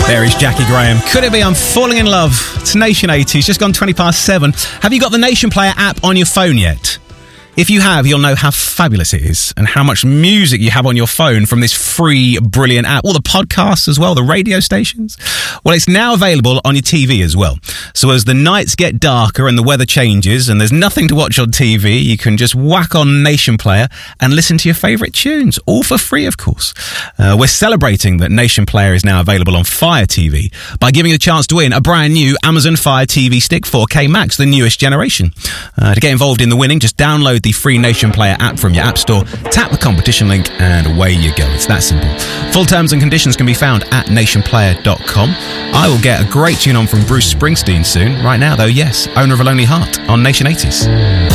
There is Jackie Graham. Could it be I'm falling in love? It's Nation 80s, just gone 7:20. Have you got the Nation Player app on your phone yet? If you have, you'll know how fabulous it is and how much music you have on your phone from this free, brilliant app. All the podcasts as well, the radio stations. Well, it's now available on your TV as well. So as the nights get darker and the weather changes and there's nothing to watch on TV, you can just whack on Nation Player and listen to your favourite tunes, all for free, of course. We're celebrating that Nation Player is now available on Fire TV by giving you a chance to win a brand new Amazon Fire TV Stick 4K Max, the newest generation. To get involved in the winning, just download the free Nation Player app from your app store, tap the competition link, and away you go. It's that simple. Full terms and conditions can be found at nationplayer.com. I will get a great tune on from Bruce Springsteen soon. Right now, though, yes, Owner of a Lonely Heart on Nation 80s.